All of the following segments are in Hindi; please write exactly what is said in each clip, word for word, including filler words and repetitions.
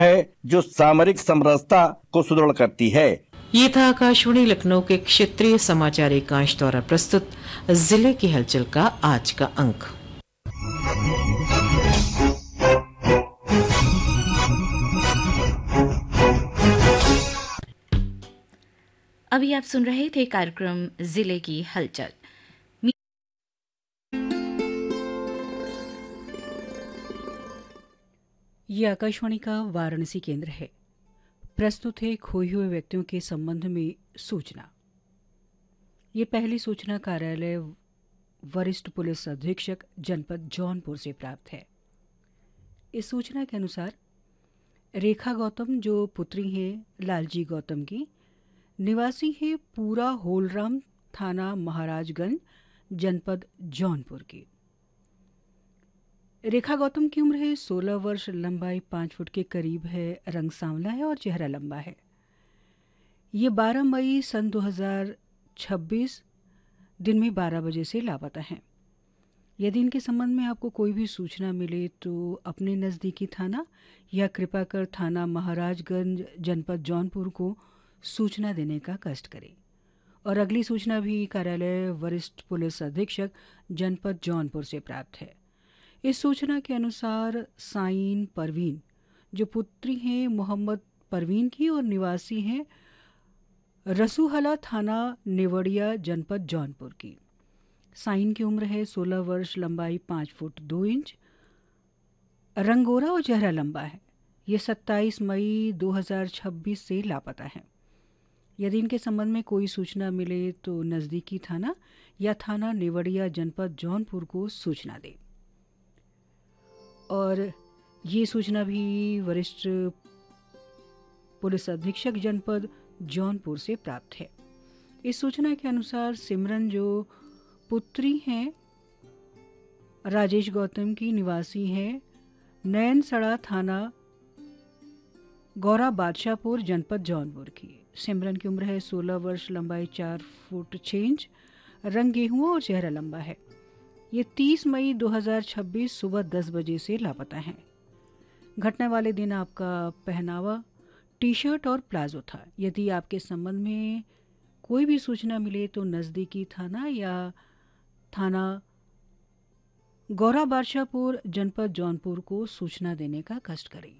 है जो सामरिक समरसता को सुदृढ़ करती है। ये था आकाशवाणी लखनऊ के क्षेत्रीय समाचार एकांश द्वारा प्रस्तुत जिले की हलचल का आज का अंक। अभी आप सुन रहे थे कार्यक्रम जिले की हलचल। ये आकाशवाणी का वाराणसी केंद्र है। प्रस्तुत है खोए हुए व्यक्तियों के संबंध में सूचना। ये पहली सूचना कार्यालय वरिष्ठ पुलिस अधीक्षक जनपद जौनपुर से प्राप्त है। इस सूचना के अनुसार रेखा गौतम जो पुत्री हैं लालजी गौतम की, निवासी है पूरा होलराम, थाना महाराजगंज, जनपद जौनपुर की। रेखा गौतम की उम्र है सोलह वर्ष, लंबाई पाँच फुट के करीब है, रंग सांवला है और चेहरा लंबा है। ये बारह मई सन दो हज़ार छब्बीस दिन में बारह बजे से लापता हैं। यदि इनके संबंध में आपको कोई भी सूचना मिले तो अपने नज़दीकी थाना या कृपा कर थाना महाराजगंज, जनपद जौनपुर को सूचना देने का कष्ट करें। और अगली सूचना भी कार्यालय वरिष्ठ पुलिस अधीक्षक जनपद जौनपुर से प्राप्त है। इस सूचना के अनुसार साइन परवीन जो पुत्री हैं मोहम्मद परवीन की और निवासी हैं रसूहला, थाना नेवड़िया, जनपद जौनपुर की। साइन की उम्र है सोलह वर्ष, लंबाई पाँच फुट दो इंच, रंग गोरा और चेहरा लंबा है। ये सत्ताईस मई दो हज़ार छब्बीस से लापता है। यदि इनके संबंध में कोई सूचना मिले तो नज़दीकी थाना या थाना नेवड़िया, जनपद जौनपुर को सूचना दें। और ये सूचना भी वरिष्ठ पुलिस अधीक्षक जनपद जौनपुर से प्राप्त है। इस सूचना के अनुसार सिमरन जो पुत्री हैं राजेश गौतम की, निवासी हैं नैनसड़ा, थाना गौरा बादशाहपुर, जनपद जौनपुर की। सिमरन की उम्र है सोलह वर्ष, लंबाई चार फुट छः इंच, रंग गेहुआ और चेहरा लंबा है। ये तीस मई दो हज़ार छब्बीस सुबह दस बजे से लापता हैं। घटना वाले दिन आपका पहनावा टी शर्ट और प्लाजो था। यदि आपके संबंध में कोई भी सूचना मिले तो नज़दीकी थाना या थाना गौरा बादशाहपुर, जनपद जौनपुर को सूचना देने का कष्ट करें।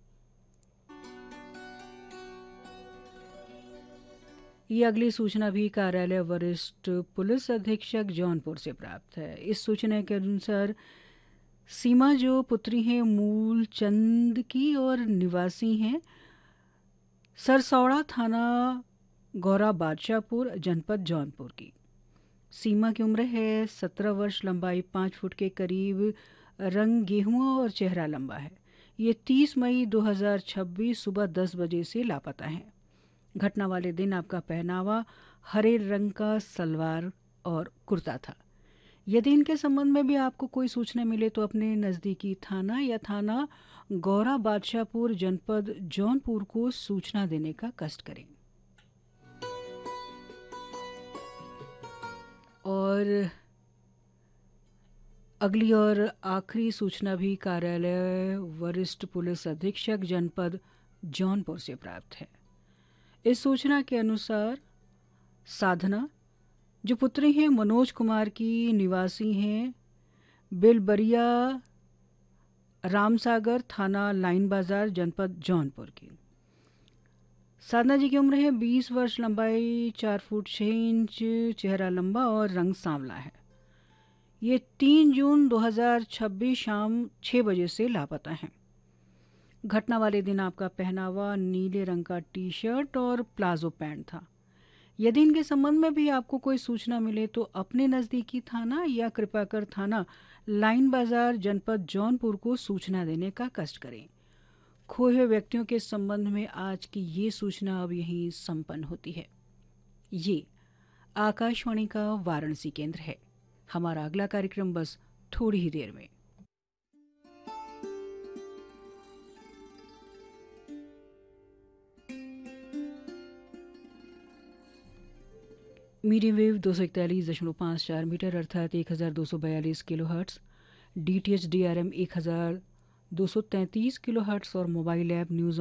ये अगली सूचना भी कार्यालय वरिष्ठ पुलिस अधीक्षक जौनपुर से प्राप्त है। इस सूचना के अनुसार सीमा जो पुत्री हैं मूल चंद की और निवासी हैं सरसौड़ा, थाना गौरा बादशाहपुर, जनपद जौनपुर की। सीमा की उम्र है सत्रह वर्ष, लंबाई पाँच फुट के करीब, रंग गेहुआ और चेहरा लंबा है। ये तीस मई दो हज़ार छब्बीस सुबह दस बजे से लापता हैं। घटना वाले दिन आपका पहनावा हरे रंग का सलवार और कुर्ता था। यदि इनके संबंध में भी आपको कोई सूचना मिले तो अपने नज़दीकी थाना या थाना गौरा बादशाहपुर, जनपद जौनपुर को सूचना देने का कष्ट करें। और अगली और आखिरी सूचना भी कार्यालय वरिष्ठ पुलिस अधीक्षक जनपद जौनपुर से प्राप्त है। इस सूचना के अनुसार साधना जो पुत्री हैं मनोज कुमार की, निवासी हैं बेलबरिया, रामसागर, थाना लाइन बाजार, जनपद जौनपुर की। साधना जी की उम्र है बीस वर्ष, लंबाई चार फुट छः इंच, चेहरा लंबा और रंग सांवला है। ये तीन जून दो हज़ार छब्बीस शाम छः बजे से लापता हैं। घटना वाले दिन आपका पहनावा नीले रंग का टी शर्ट और प्लाजो पैंट था। यदि इनके संबंध में भी आपको कोई सूचना मिले तो अपने नज़दीकी थाना या कृपा कर थाना लाइन बाजार, जनपद जौनपुर को सूचना देने का कष्ट करें। खोए हुए व्यक्तियों के संबंध में आज की ये सूचना अब यहीं संपन्न होती है। ये आकाशवाणी का वाराणसी केंद्र है। हमारा अगला कार्यक्रम बस थोड़ी ही देर में। मीडियम वेव दो सौ इकतालीस दशमलव पाँच चार मीटर अर्थात एक हज़ार दो सौ बयालीस kilo hertz, D T H D R M एक हज़ार दो सौ तैंतीस किलोहर्ट्ज़ और मोबाइल ऐप न्यूज़